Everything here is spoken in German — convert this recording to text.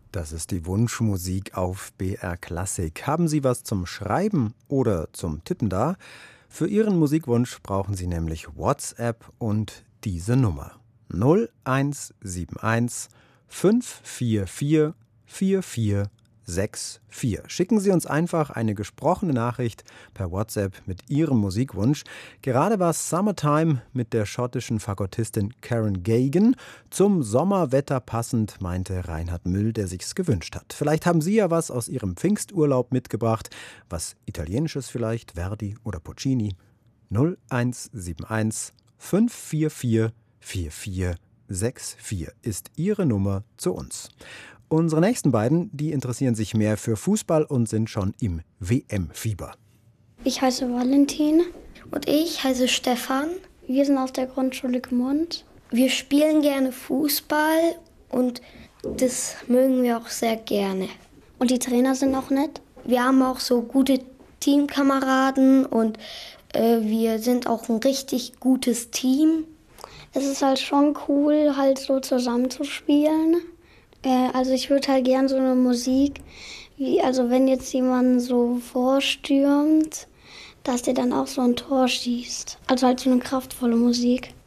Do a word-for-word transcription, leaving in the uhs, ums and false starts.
Das ist die Wunschmusik auf B R Klassik. Haben Sie was zum Schreiben oder zum Tippen da? Für Ihren Musikwunsch brauchen Sie nämlich WhatsApp und diese Nummer null eins sieben eins fünf vier vier vier vier sechs vier. Schicken Sie uns einfach eine gesprochene Nachricht per WhatsApp mit Ihrem Musikwunsch. Gerade war Summertime mit der schottischen Fagottistin Karen Gagan. Zum Sommerwetter passend, meinte Reinhard Müll, der sich's gewünscht hat. Vielleicht haben Sie ja was aus Ihrem Pfingsturlaub mitgebracht. Was Italienisches vielleicht, Verdi oder Puccini. null eins sieben eins fünf vier vier vier vier sechs vier ist Ihre Nummer zu uns. Unsere nächsten beiden, die interessieren sich mehr für Fußball und sind schon im W M-Fieber. Ich heiße Valentin. Und ich heiße Stefan. Wir sind aus der Grundschule Gmund. Wir spielen gerne Fußball und das mögen wir auch sehr gerne. Und die Trainer sind auch nett. Wir haben auch so gute Teamkameraden und äh, wir sind auch ein richtig gutes Team. Es ist halt schon cool, halt so zusammenzuspielen. Also ich würde halt gern so eine Musik, wie, also wenn jetzt jemand so vorstürmt, dass der dann auch so ein Tor schießt. Also halt so eine kraftvolle Musik.